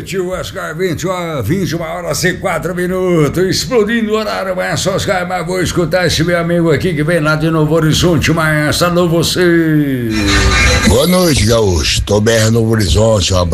noite, Oscar, 21 horas e 4 minutos, explodindo o horário, mas Oscar, mas vou escutar esse meu amigo aqui que vem lá de Novo Horizonte, mas alô você. Boa noite, Gaúcho, tô bem Novo Horizonte,